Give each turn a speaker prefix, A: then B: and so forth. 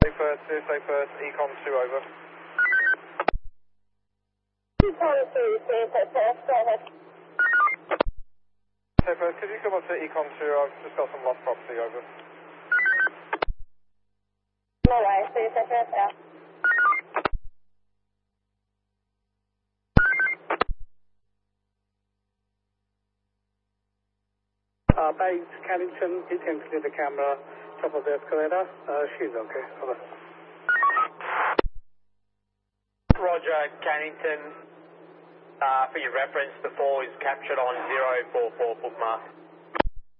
A: Say first, Econ 2 over.
B: Econ 2, say first, go ahead.
A: Say first, could you come up to Econ 2? I've just got some lost property over.
B: No worries, say first, yeah.
C: By Cannington, you can clear the camera, top of the escalator. She's okay. Over.
D: Roger, Cannington, for your reference, the fall is captured on 044 bookmark.